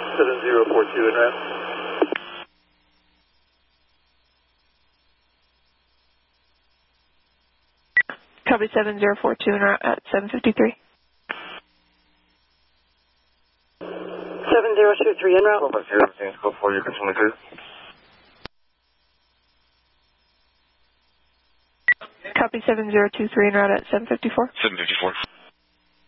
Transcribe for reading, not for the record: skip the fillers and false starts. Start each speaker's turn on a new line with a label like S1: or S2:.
S1: 7042 en route.
S2: Copy 7042 en route at 753.
S3: 7023 en route.
S1: Everything's go for you, continue clear.
S2: Copy 7023 en route at 754.
S1: 754.